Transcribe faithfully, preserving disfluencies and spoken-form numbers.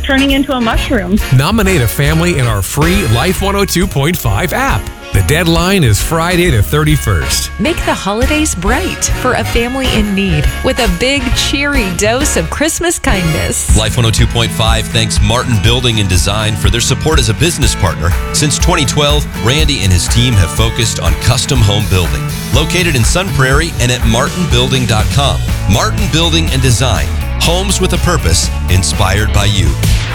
turning into a mushroom. Nominate a family in our free Life one oh two point five app. The deadline is Friday the thirty-first. Make the holidays bright for a family in need with a big, cheery dose of Christmas kindness. Life one oh two point five thanks Martin Building and Design for their support as a business partner. Since twenty twelve, Randy and his team have focused on custom home building. Located in Sun Prairie and at martin building dot com. Martin Building and Design. Homes with a purpose, inspired by you.